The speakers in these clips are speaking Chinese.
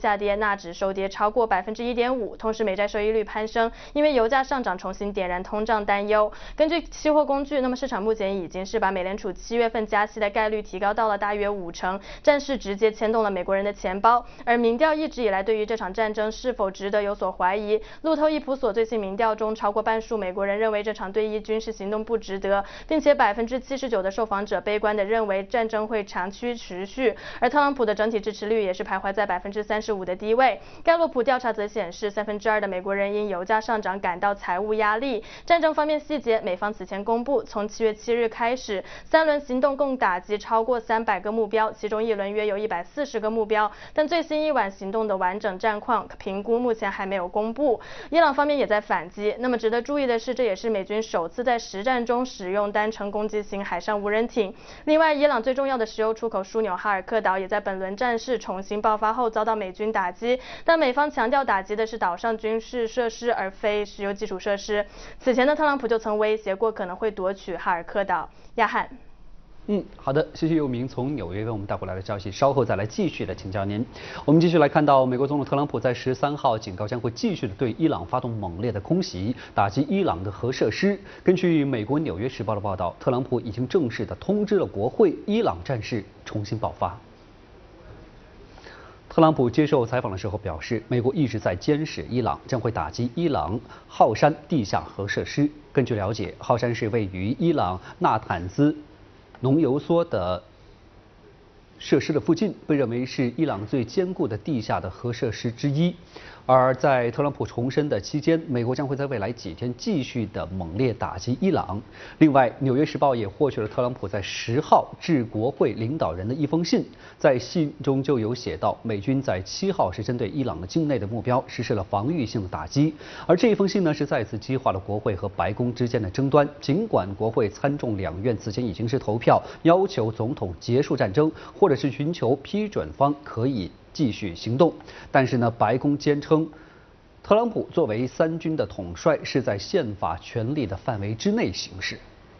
下跌，纳指收跌超过1.5%，同时美债收益率攀升，因为油价上涨重新点燃通胀担忧。根据期货工具，那么市场目前已经是把美联储7月份加息的概率提高到了大约50%，战事直接牵动了美国人的钱包。而民调一直以来对于这场战争是否值得有所怀疑。路透易普所最新民调中，超过半数美国人认为这场对伊军事行动不值得，并且79%的受访者悲观地认为战争会长期持续。而特朗普的整体支持率也是徘徊在35%的低位。盖洛普调查则显示，2/3的美国人因油价上涨感到财务压力。战争方面细节，美方此前公布，从7月7日开始，3轮行动共打击超过300个目标，其中1轮约有140个目标，但最新一晚行动的完整战况评估目前还没有公布。伊朗方面也在反击。那么值得注意的是，这也是美军首次在实战中使用单程攻击型海上无人艇。另外，伊朗最重要的石油出口枢纽哈尔克岛也在本轮战事重新爆发后遭到美军打击，但美方强调打击的是岛上军事设施而非石油基础设施。此前的特朗普就曾威胁过可能会夺取哈尔科岛。亚汉。 好的，谢谢佑明从纽约为我们带回来的消息，稍后再来继续的请教您。我们继续来看到，美国总统特朗普在13号警告将会继续的对伊朗发动猛烈的空袭，打击伊朗的核设施。根据美国《纽约时报》的报道，特朗普已经正式的通知了国会，伊朗战事重新爆发。特朗普接受采访的时候表示，美国一直在监视伊朗，将会打击伊朗浩山地下核设施。根据了解，浩山是位于伊朗纳坦兹浓油缩的设施的附近，被认为是伊朗最坚固的地下的核设施之一。而在特朗普重申的期间，美国将会在未来几天继续的猛烈打击伊朗。另外，《纽约时报》也获取了特朗普在10号致国会领导人的一封信，在信中就有写到，美军在7号是针对伊朗的境内的目标实施了防御性的打击。而这一封信呢，是再次激化了国会和白宫之间的争端。尽管国会参众两院此前已经是投票要求总统结束战争，或者是寻求批准方可以继续行动，但是呢，白宫坚称，特朗普作为3军的统帅是在宪法权力的范围之内行事。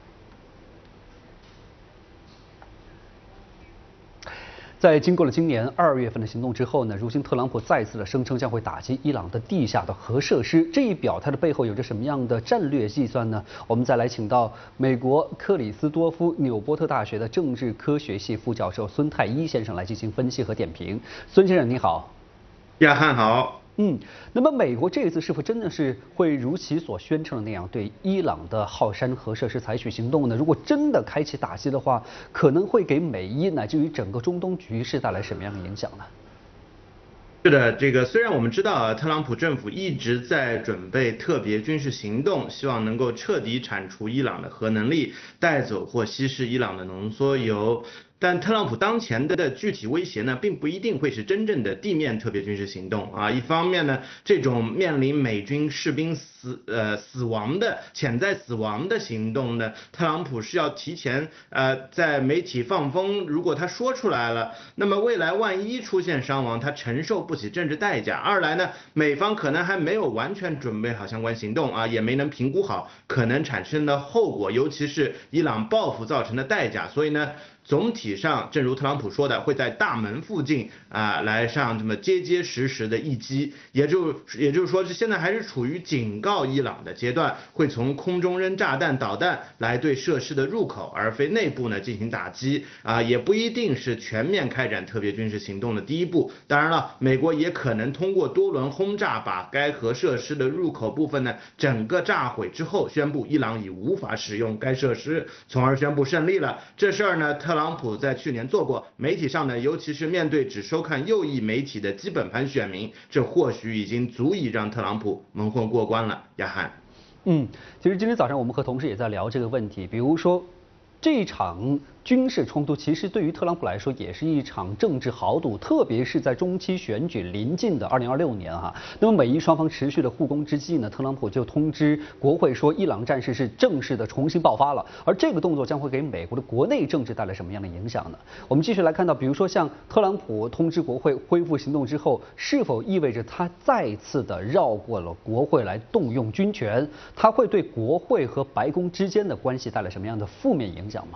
在经过了今年2月份的行动之后呢，如今特朗普再次的声称将会打击伊朗的地下的核设施。这一表态的背后有着什么样的战略计算呢？我们再来请到美国克里斯多夫纽波特大学的政治科学系副教授孙太一先生来进行分析和点评。孙先生你好。 亚汉好。 那么美国这一次是否真的是会如其所宣称的那样对伊朗的浩山核设施采取行动呢？如果真的开启打击的话，可能会给美伊乃至于整个中东局势带来什么样的影响呢？ 是的，这个虽然我们知道啊，特朗普政府一直在准备特别军事行动，希望能够彻底铲除伊朗的核能力，带走或稀释伊朗的浓缩铀。但特朗普当前的具体威胁呢，并不一定会是真正的地面特别军事行动啊。一方面呢，这种面临美军士兵潜在死亡的行动呢，特朗普是要提前在媒体放风，如果他说出来了，那么未来万一出现伤亡，他承受不起政治代价。二来呢，美方可能还没有完全准备好相关行动啊，也没能评估好可能产生的后果，尤其是伊朗报复造成的代价。所以呢，总体上，正如特朗普说的，会在大门附近来上这么结结实实的一击，也就是说，现在还是处于警告伊朗的阶段，会从空中扔炸弹、导弹来对设施的入口，而非内部呢进行打击也不一定是全面开展特别军事行动的第一步。当然了，美国也可能通过多轮轰炸，把该核设施的入口部分呢整个炸毁之后，宣布伊朗已无法使用该设施，从而宣布胜利了。这事儿呢，特朗普在去年做过，媒体上呢，尤其是面对只收看右翼媒体的基本盘选民，这或许已经足以让特朗普蒙混过关了。亚汉， 其实今天早上我们和同事也在聊这个问题，比如说这一场军事冲突其实对于特朗普来说也是一场政治豪赌，特别是在中期选举临近的2026年那么美伊双方持续的互攻之际呢，特朗普就通知国会说伊朗战事是正式的重新爆发了，而这个动作将会给美国的国内政治带来什么样的影响呢？我们继续来看到，比如说像特朗普通知国会恢复行动之后，是否意味着他再次的绕过了国会来动用军权？他会对国会和白宫之间的关系带来什么样的负面影响吗？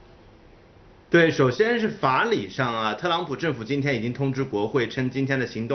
对，首先是法理上特朗普政府今天已经通知国会，称今天的行动